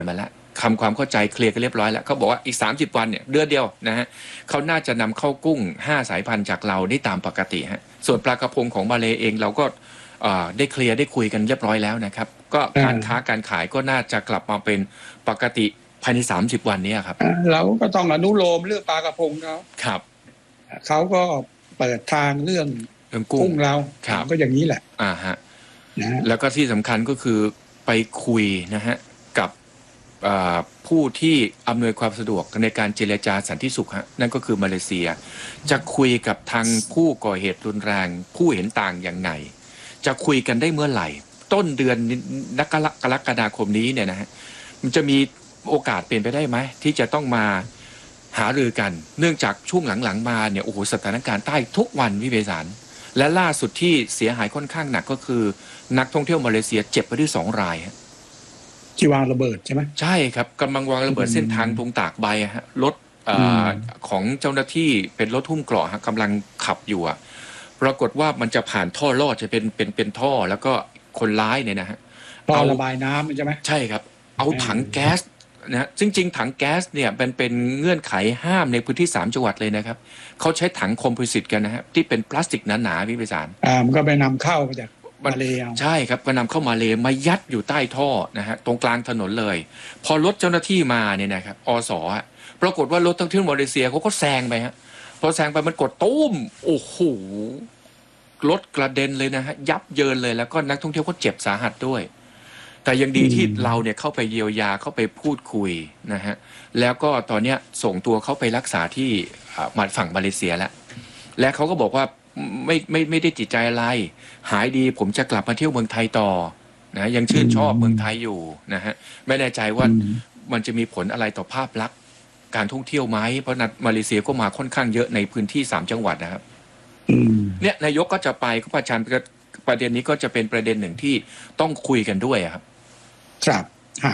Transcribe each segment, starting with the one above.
มาแล้วความเข้าใจเคลียร์กันเรียบร้อยแล้วเขาบอกว่าอีก30 วันเนี่ยเดือนเดียวนะฮะเขาน่าจะนำเข้ากุ้ง5 สายพันธุ์จากเราได้ตามปกติฮะส่วนปลากระพงของมาเลเองเราก็ได้เคลียร์ได้คุยกันเรียบร้อยแล้วนะครับก็การค้าการขายก็น่าจะกลับมาเป็นปกติภายใน30 วันนี้ครับเราก็ต้องอนุโลมเรื่องปลากระพงเขาครับเขาก็เปิดทางเรื่องกุ้งเราก็อย่างนี้แหละฮะแล้วก็ที่สำคัญก็คือไปคุยนะฮะกับผู้ที่อำนวยความสะดวกในการเจรจาสันติสุขฮะนั่นก็คือมาเลเซียจะคุยกับทางผู้ก่อเหตุรุนแรงผู้เห็นต่างอย่างไงจะคุยกันได้เมื่อไหร่ต้นเดือนกรกฎาคมนี้เนี่ยนะฮะมันจะมีโอกาสเป็นไปได้ไหมที่จะต้องมาหารือกันเนื่องจากช่วงหลังๆมาเนี่ยโอ้โหสถานการณ์ใต้ทุกวันวิเวสารและล่าสุดที่เสียหายค่อนข้างหนักก็คือนักท่องเที่ยวมาเลเซียเจ็บไปด้วย2 รายที่วางระเบิดใช่ไหมใช่ครับกำลังวางระเบิดเส้นทางตรงตากใบฮะรถของเจ้าหน้าที่เป็นรถหุ้มเกราะฮะกำลังขับอยู่ปรากฏว่ามันจะผ่านท่อลอดจะเป็นท่อแล้วก็คนร้ายเนี่ยนะฮะท่อระบายน้ำใช่ไหมใช่ครับเอาถังแก๊สนะจริงๆถังแก๊สเนี่ยเป็นเงื่อนไขห้ามในพื้นที่3 จังหวัดเลยนะครับเขาใช้ถังคอมโพสิตกันนะฮะที่เป็นพลาสติกหนาๆพี่ไพศาลมันก็ไปนำเข้ามาจากมาเลใช่ครับก็นำเข้ามาเลมายัดอยู่ใต้ท่อนะฮะตรงกลางถนนเลยพอรถเจ้าหน้าที่มาเนี่ยนะครับอส.ปรากฏว่ารถท่องเที่ยวมาเลเซียเขาก็แซงไปฮะพอแซงไปมันกดตุ้มโอ้โหรถกระเด็นเลยนะฮะยับเยินเลยแล้วก็นักท่องเที่ยวก็เจ็บสาหัสด้วยแต่ยังดีที่เราเนี่ยเข้าไปเยียวยาเข้าไปพูดคุยนะฮะแล้วก็ตอนเนี้ยส่งตัวเขาไปรักษาที่ฝั่งมาเลเซียแล้วและเขาก็บอกว่าไม่ได้จิตใจอะไรหายดีผมจะกลับมาเที่ยวเมืองไทยต่อนะยังชื่นชอบเมืองไทยอยู่นะฮะไม่แน่ใจว่ามันจะมีผลอะไรต่อภาพลักษณ์การท่องเที่ยวไหมเพราะมาเลเซียก็มาค่อนข้างเยอะในพื้นที่3 จังหวัดนะครับเนี่ยนายกก็จะไปก็ประชันประเด็นนี้ก็จะเป็นประเด็นหนึ่งที่ต้องคุยกันด้วยครับครับ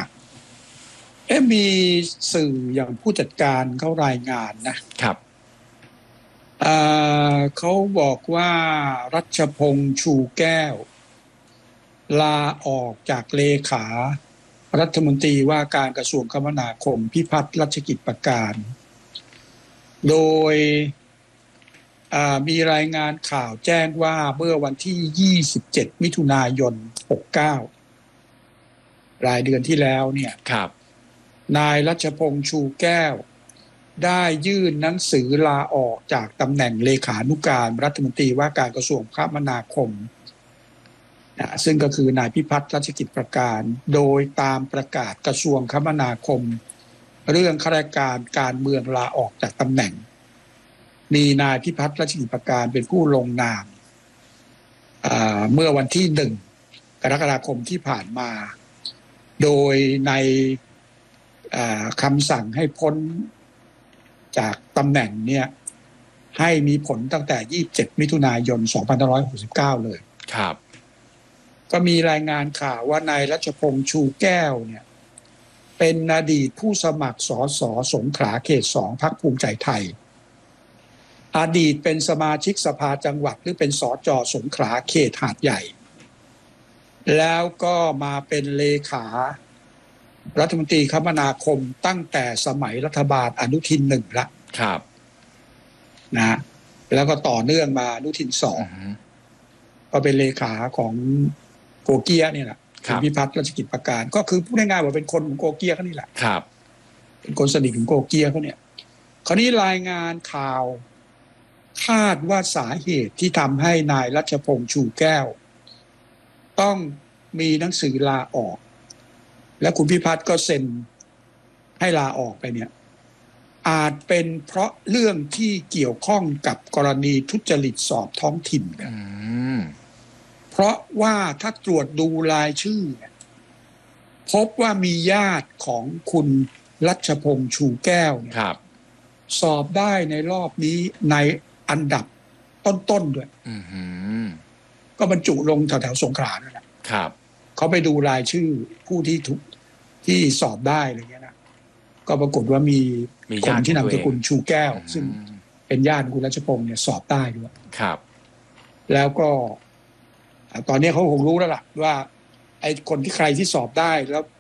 มีสื่ออย่างผู้จัดการเขารายงานนะครับเขาบอกว่ารัชพงษ์ชูแก้วลาออกจากเลขารัฐมนตรีว่าการกระทรวงคมนาคมพิพัฒน์รัชกิจประการโดยมีรายงานข่าวแจ้งว่าเมื่อวันที่27 มิถุนายน 69รายเดือนที่แล้วเนี่ยนายรัชพงษ์ชูแก้วได้ยื่นหนังสือลาออกจากตำแหน่งเลขานุการรัฐมนตรีว่าการกระทรวงคมนาคมซึ่งก็คือนายพิพัฒน์รัชกิจประการโดยตามประกาศกระทรวงคมนาคมเรื่องข้าราชการเมืองลาออกจากตำแหน่งมีนายพิพัฒน์รัชกิจประการเป็นผู้ลงนามเมื่อวันที่1 กรกฎาคมที่ผ่านมาโดยในคำสั่งให้พ้นจากตำแหน่งเนี่ยให้มีผลตั้งแต่27 มิถุนายน 2569เลยครับก็มีรายงานข่าวว่านายรัชพงษ์ชูแก้วเนี่ยเป็นอดีตผู้สมัครสสสงขลาเขต2พรรคภูมิใจไทยอดีตเป็นสมาชิกสภาจังหวัดหรือเป็นสจ.สงขลาเขตหาดใหญ่แล้วก็มาเป็นเลขารัฐมนตรีคมนาคมตั้งแต่สมัยรัฐบาลอนุทิน1ละครับนะแล้วก็ต่อเนื่องมาอนุทิน2ก็เป็นเลขาของโกเกียเนี่ยแหละคุณพิพัฒน์รัชกิจประการก็คือพูดง่ายๆว่าเป็นคนของโกเกียเขานี่แหละครับเป็นคนสนิทของโกเกียเขาเนี่ยคราวนี้รายงานข่าวคาดว่าสาเหตุที่ทำให้นายรัชพงษ์ชูแก้วต้องมีหนังสือลาออกและคุณพิพัฒน์ก็เซ็นให้ลาออกไปเนี่ยอาจเป็นเพราะเรื่องที่เกี่ยวข้องกับกรณีทุจริตสอบท้องถิ่นเพราะว่าถ้าตรวจดูรายชื่อพบว่ามีญาติของคุณรัชพงษ์ชูแก้วสอบได้ในรอบนี้ในอันดับต้นๆด้วยก็บรรจุลงแถวๆสงขลานั่นแหละเขาไปดูรายชื่อผู้ที่สอบได้อะไรเงี้ยนะก็ปรากฏว่ามีคนที่นามสกุลชูแก้วซึ่งเป็นญาติคุณรัชพงษ์เนี่ยสอบได้ด้วยแล้วก็ตอนนี้เขาคงรู้แล้วล่ะว่าไอ้คนที่ใครที่สอบได้แล้ว